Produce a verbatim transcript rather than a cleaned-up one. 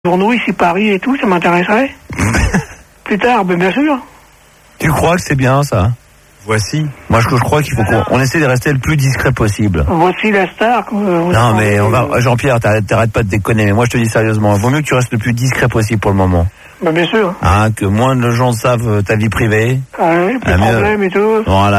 Journaux ici Paris et tout, ça m'intéresserait. Plus tard, ben bien sûr. Tu crois que c'est bien ça? Voici. Moi je, je crois qu'il faut qu'on on essaie de rester le plus discret possible. Voici la star. Euh, non mais on va, Jean-Pierre, t'arrêtes, t'arrêtes pas de déconner, mais moi je te dis sérieusement, vaut mieux que tu restes le plus discret possible pour le moment. Ben bien sûr. Hein, que moins de gens savent ta vie privée. Ah oui, plus de problème et tout. Voilà.